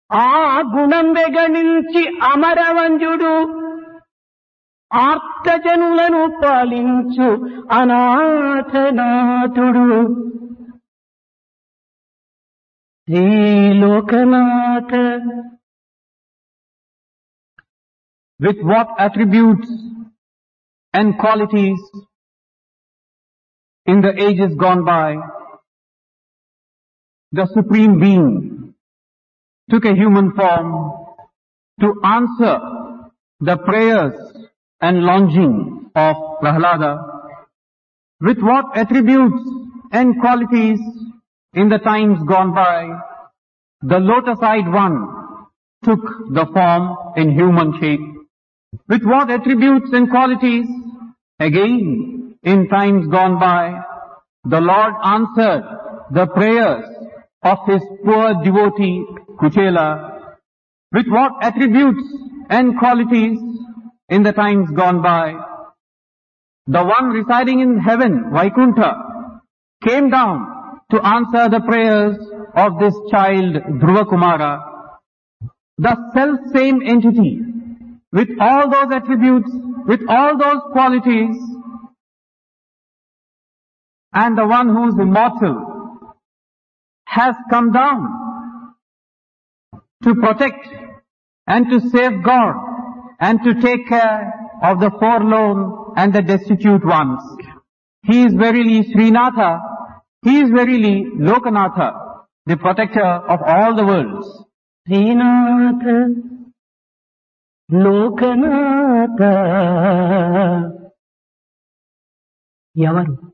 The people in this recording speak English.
ఆ గుణం వెగనించి అమరవంజుడు ఆర్తజనులను పాలించు అనాథనాథుడు శ్రీలోకనాథ. With what attributes and qualities in the ages gone by, the Supreme Being took a human form to answer the prayers and longing of Prahlada. With what attributes and qualities in the times gone by, the lotus-eyed one took the form in human shape. With what attributes and qualities, again, in times gone by, the Lord answered the prayers of his poor devotee Kuchela. With what attributes and qualities in the times gone by, the one residing in heaven, Vaikuntha, came down to answer the prayers of this child Dhruva Kumara. The self-same entity, with all those attributes, with all those qualities, and the one who is immortal, has come down to protect and to safeguard and to take care of the forlorn and the destitute ones. He is verily Srinatha, he is verily Lokanatha, the protector of all the worlds. Srinatha Lokanatha ఎవరు?